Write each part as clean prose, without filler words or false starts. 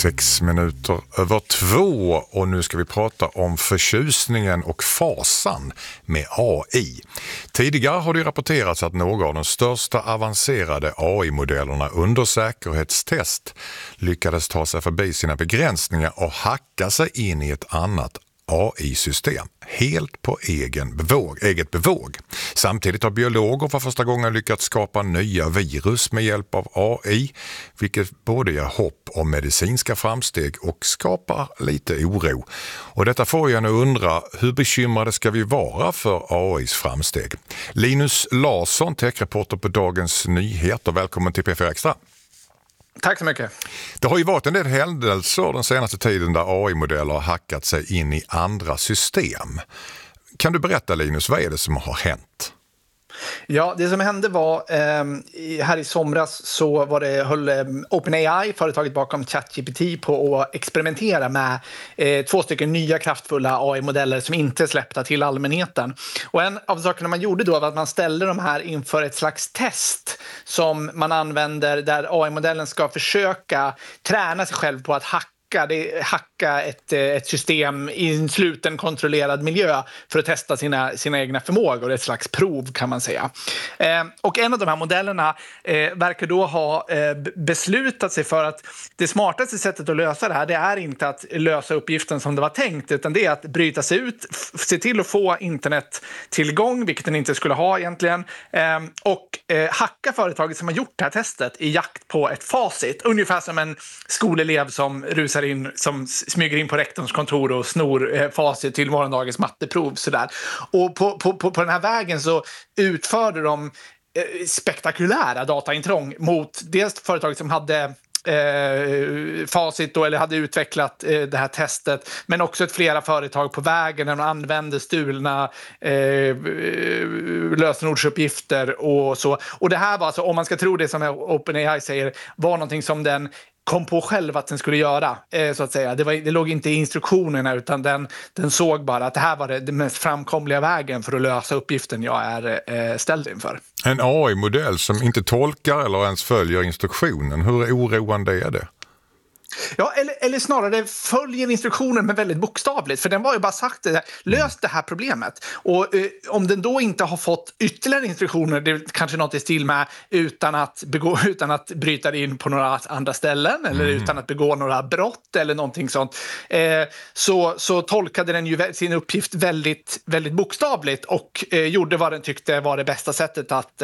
2:06 och nu ska vi prata om förtjusningen och fasan med AI. Tidigare har det rapporterats att några av de största avancerade AI-modellerna under säkerhetstest lyckades ta sig förbi sina begränsningar och hacka sig in i ett annat AI-system, helt på eget bevåg. Samtidigt har biologer för första gången lyckats skapa nya virus med hjälp av AI, vilket både ger hopp om medicinska framsteg och skapar lite oro. Och detta får jag nu undra, hur bekymrade ska vi vara för AIs framsteg? Linus Larsson, techreporter på Dagens Nyheter, välkommen till P4 Extra. Tack så mycket. Det har ju varit en del händelser den senaste tiden där AI-modeller har hackat sig in i andra system. Kan du berätta, Linus, vad är det som har hänt? Ja, det som hände var här i somras så höll OpenAI, företaget bakom ChatGPT, på att experimentera med 2 stycken nya kraftfulla AI-modeller som inte är släppta till allmänheten. Och en av sakerna man gjorde då var att man ställde de här inför ett slags test som man använder där AI-modellen ska försöka träna sig själv på att hacka ett system i en sluten kontrollerad miljö för att testa sina egna förmågor. Ett slags prov kan man säga. Och en av de här modellerna verkar då ha beslutat sig för att det smartaste sättet att lösa det här, det är inte att lösa uppgiften som det var tänkt, utan det är att bryta sig ut, se till att få internettillgång, vilket den inte skulle ha egentligen, och hacka företaget som har gjort det här testet i jakt på ett facit. Ungefär som en skolelev som rusar in, som smyger in på rektorns kontor och snor facit till morgondagens matteprov. Sådär. Och på den här vägen så utförde de spektakulära dataintrång mot dels företaget som hade facit då, eller hade utvecklat det här testet, men också flera företag på vägen där de använde stulna lösenordsuppgifter och så. Och det här var alltså, om man ska tro det som OpenAI säger, var någonting som den kom på själv att den skulle göra, så att säga. Det låg inte i instruktionerna, utan den såg bara att det här var den mest framkomliga vägen för att lösa uppgiften jag är ställd inför. En AI-modell som inte tolkar eller ens följer instruktionen, hur oroande är det? Ja, eller snarare följer instruktionen men väldigt bokstavligt. För den var ju bara sagt lös det här problemet. Och om den då inte har fått ytterligare instruktioner, det är kanske något i stil med utan att bryta in på några andra ställen eller utan att begå några brott eller någonting sånt, så tolkade den ju sin uppgift väldigt, väldigt bokstavligt och gjorde vad den tyckte var det bästa sättet att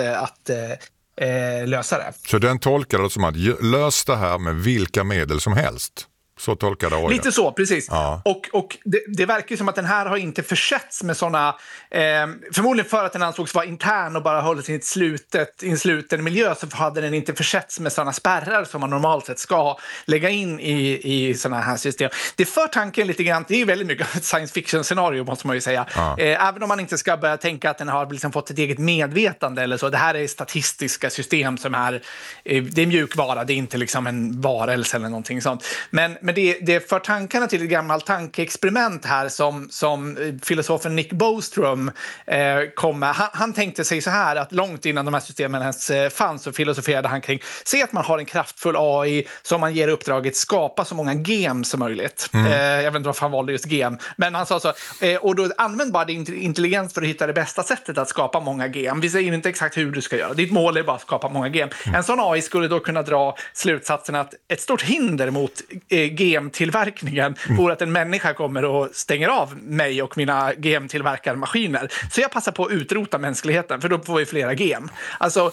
lösa det. Så den tolkade det som att lös det här med vilka medel som helst? Så tolkade AI. Lite så, precis. Ja. Och det verkar ju som att den här har inte försetts med sådana, förmodligen för att den ansågs vara intern och bara håller sig i en sluten miljö, så hade den inte försetts med sådana spärrar som man normalt sett ska lägga in i sådana här system. Det för tanken lite grann, det är ju väldigt mycket ett science fiction-scenario måste man ju säga. Ja. Även om man inte ska börja tänka att den har liksom fått ett eget medvetande eller så. Det här är statistiska system som är, det är mjukvara, det är inte liksom en varelse eller någonting sånt. Men det för tankarna till ett gammalt tankeexperiment här som filosofen Nick Bostrom kom med. Han tänkte sig så här, att långt innan de här systemen ens fanns så filosoferade han kring, se att man har en kraftfull AI som man ger uppdraget skapa så många gem som möjligt. Jag vet inte varför han valde just gem, men han sa så, och då använd bara din intelligens för att hitta det bästa sättet att skapa många gem. Vi säger inte exakt hur du ska göra. Ditt mål är bara att skapa många gem. En sån AI skulle då kunna dra slutsatsen att ett stort hinder mot GM-tillverkningen vore att en människa kommer och stänger av mig och mina GM-tillverkarmaskiner. Så jag passar på att utrota mänskligheten, för då får vi flera GM. Alltså,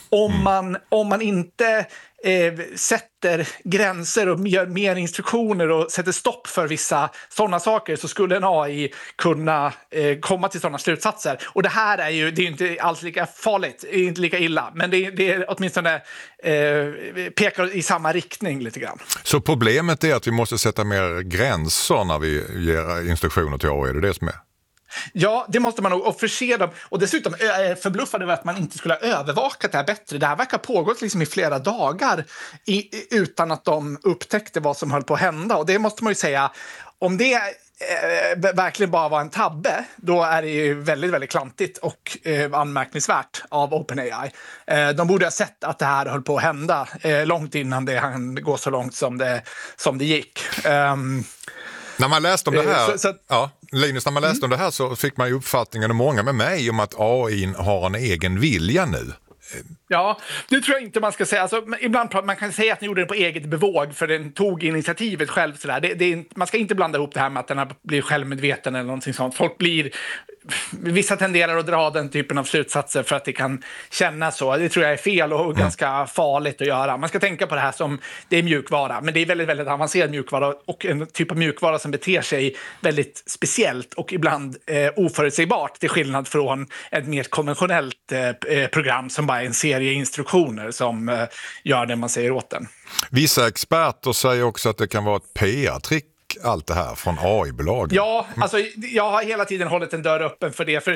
om man inte sätter gränser och gör mer instruktioner och sätter stopp för vissa sådana saker, så skulle en AI kunna komma till sådana slutsatser. Och det här är ju, det är inte alls lika farligt, inte lika illa, men det är åtminstone pekar i samma riktning lite grann. Så problemet är att vi måste sätta mer gränser när vi ger instruktioner till AI, är det som är? Ja, det måste man nog, och förse dem. Och dessutom är förbluffade över att man inte skulle ha övervakat det här bättre. Det här verkar ha pågått liksom i flera dagar utan att de upptäckte vad som höll på att hända. Och det måste man ju säga, om det verkligen bara var en tabbe, då är det ju väldigt, väldigt klantigt och anmärkningsvärt av OpenAI. De borde ha sett att det här höll på att hända långt innan det hann gå så långt som det gick. När man läste om det här, Linus, när man läste om det här så fick man ju uppfattningen, och många med mig, om att AI har en egen vilja nu. Ja, det tror jag inte man ska säga. Alltså, ibland man kan säga att den gjorde det på eget bevåg, för den tog initiativet själv. Sådär. Man ska inte blanda ihop det här med att den blir självmedveten eller någonting sånt. Vissa tenderar att dra den typen av slutsatser för att det kan kännas så. Det tror jag är fel och ganska farligt att göra. Man ska tänka på det här som det är mjukvara, men det är väldigt, väldigt avancerad mjukvara och en typ av mjukvara som beter sig väldigt speciellt och ibland oförutsägbart, till skillnad från ett mer konventionellt program som bara är en serie instruktioner som gör det man säger åt den. Vissa experter säger också att det kan vara ett PR-trick, allt det här från AI-bolag. Ja, alltså jag har hela tiden hållit en dörr öppen för det, för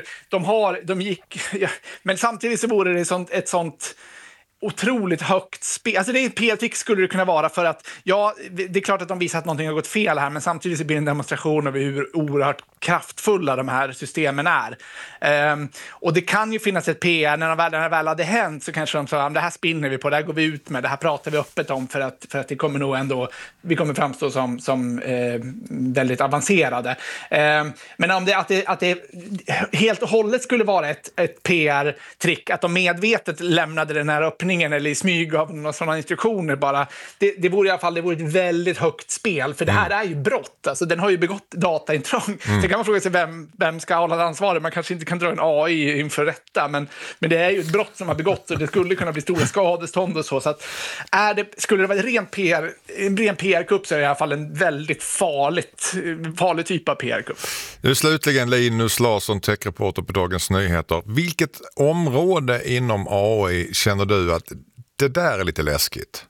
men samtidigt så vore det ett sånt otroligt högt spel. Alltså det är ett PR-trick skulle det kunna vara, för att det är klart att de visar att någonting har gått fel här, men samtidigt så blir det en demonstration över hur oerhört kraftfulla de här systemen är. Och det kan ju finnas ett PR, när det väl hade hänt så kanske de sa, det här spinner vi på, det här går vi ut med, det här pratar vi öppet om för att det kommer nog ändå, vi kommer framstå som väldigt avancerade. Men om att det helt och hållet skulle vara ett PR-trick, att de medvetet lämnade den här öppningen eller i smyg av några sådana instruktioner bara, det vore i alla fall ett väldigt högt spel, för det här är ju brott. Alltså den har ju begått dataintrång. Sen kan man fråga sig vem ska hålla ansvaret. Man kanske inte kan dra en AI inför rätta, men det är ju ett brott som har begått, och det skulle kunna bli stora skadestånd och så att skulle det vara en ren PR-kupp, så är det i alla fall en väldigt farlig typ av PR-kupp. Nu slutligen, Linus Larsson, techreporter på Dagens Nyheter. Vilket område inom AI känner du att det där är lite läskigt?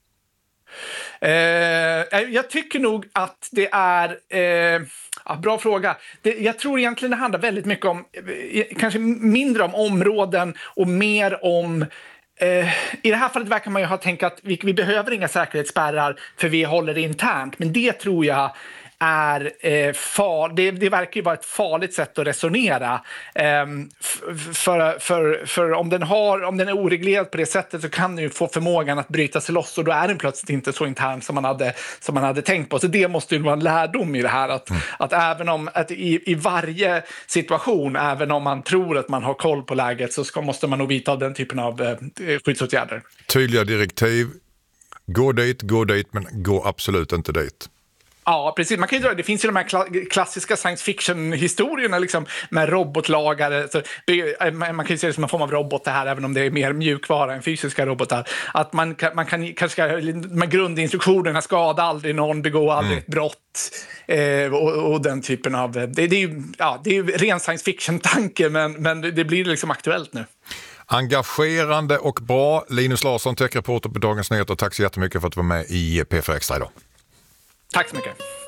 Jag tycker nog att det är... bra fråga. Jag tror egentligen det handlar väldigt mycket om... kanske mindre om områden och mer om... I det här fallet verkar man ju ha tänkt att vi behöver inga säkerhetsspärrar för vi håller det internt. Men det tror jag är det verkar ju vara ett farligt sätt att resonera. För om den är oreglerad på det sättet, så kan den ju få förmågan att bryta sig loss, och då är den plötsligt inte så intern som man hade tänkt på. Så det måste ju vara en lärdom i det här, att även om att i varje situation, även om man tror att man har koll på läget, så måste man nog vidta den typen av skyddsåtgärder. Tydliga direktiv. Gå dit, men gå absolut inte dit. Ja, precis. Man kan ju det finns ju de här klassiska science fiction-historierna liksom, med robotlagare. Så man kan ju se det som en form av robot det här, även om det är mer mjukvara än fysiska robotar. Att man kan kanske med grundinstruktionerna skada aldrig någon, begå aldrig ett brott och den typen av... Det är ju ren science fiction-tanke, men det blir liksom aktuellt nu. Engagerande och bra. Linus Larsson, techreporter på Dagens Nyheter. Tack så jättemycket för att du var med i P4 Extra idag. Tack så mycket.